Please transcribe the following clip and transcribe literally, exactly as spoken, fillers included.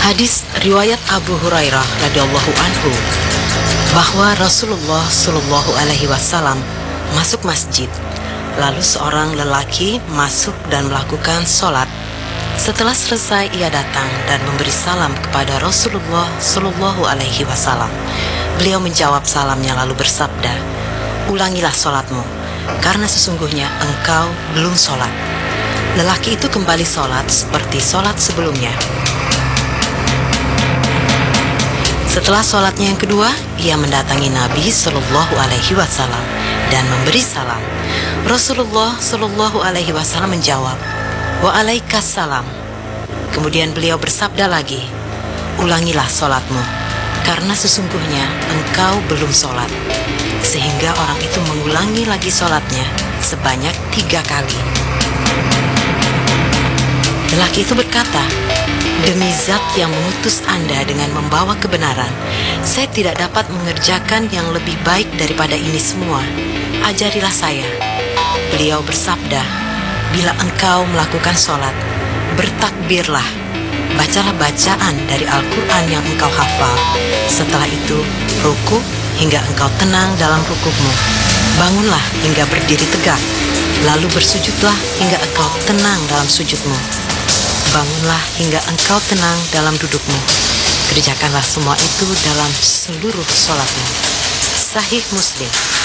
Hadis riwayat Abu Hurairah radhiyallahu anhu bahwa Rasulullah Shallallahu alaihi wasallam masuk masjid. Lalu seorang lelaki masuk dan melakukan sholat. Setelah selesai ia datang dan memberi salam kepada Rasulullah Shallallahu alaihi wasallam. Beliau menjawab salamnya lalu bersabda, "Ulangilah sholatmu, karena sesungguhnya engkau belum sholat." Lelaki itu kembali sholat seperti sholat sebelumnya. Setelah sholatnya yang kedua, ia mendatangi Nabi Shallallahu alaihi wasallam dan memberi salam. Rasulullah Shallallahu alaihi wasallam menjawab, "Waalaikumsalam." Kemudian beliau bersabda lagi, "Ulangilah sholatmu, karena sesungguhnya engkau belum sholat." Sehingga orang itu mengulangi lagi sholatnya sebanyak tiga kali. Lelaki itu berkata, "Demi zat yang mengutus Anda dengan membawa kebenaran, saya tidak dapat mengerjakan yang lebih baik daripada ini semua. Ajarilah saya." Beliau bersabda, "Bila engkau melakukan sholat, bertakbirlah, bacalah bacaan dari Al-Quran yang engkau hafal. Setelah itu, ruku hingga engkau tenang dalam rukukmu. Bangunlah hingga berdiri tegak, lalu bersujudlah hingga engkau tenang dalam sujudmu. Bangunlah hingga engkau tenang dalam dudukmu. Kerjakanlah semua itu dalam seluruh sholatmu." Sahih Muslim.